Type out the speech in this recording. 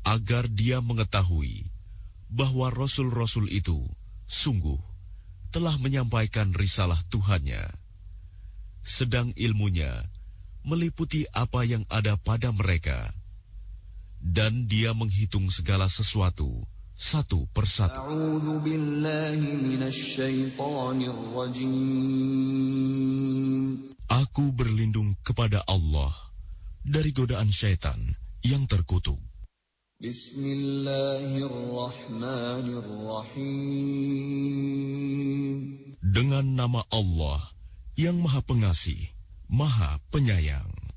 agar dia mengetahui bahwa rasul-rasul itu sungguh telah menyampaikan risalah Tuhannya, sedang ilmunya meliputi apa yang ada pada mereka, dan dia menghitung segala sesuatu satu persatu. A'udzu billahi minasyaitonir rajim. Aku berlindung kepada Allah dari godaan syaitan yang terkutuk. Bismillahirrahmanirrahim. Dengan nama Allah yang Maha Pengasih, Maha Penyayang.